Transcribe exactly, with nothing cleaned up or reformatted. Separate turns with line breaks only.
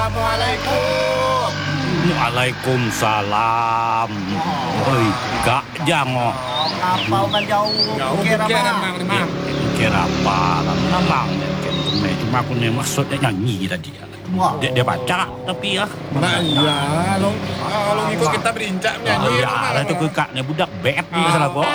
Assalamualaikum.
Waalaikumsalam. Oi, Kak Jango.
Apa orang jauh?
Jauh
Kira
fikir
apa?
memang memang.
Kira apa lah. Memang. Cuma aku ni maksudnya nyanyi tadi.
Wah.
Dia, dia baca tapi ya.
Nah iya, kalau kalau ngikut kita berincak
Oh,
nyanyi.
ya, lah tu kekak ni budak bad ni salah kau.